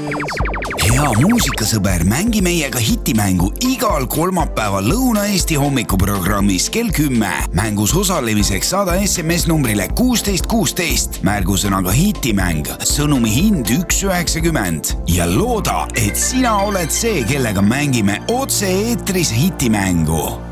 Hea muusikasõber, mängi meiega hitimängu igal kolmapäeval Lõuna-Eesti hommikuprogrammis kell 10. Mängus osalemiseks saada SMS numbrile 1616. Märgusõnaga hitimäng. Sõnumi hind 1,90. Ja looda, et sina oled see, kellega mängime otse eetris hitimängu.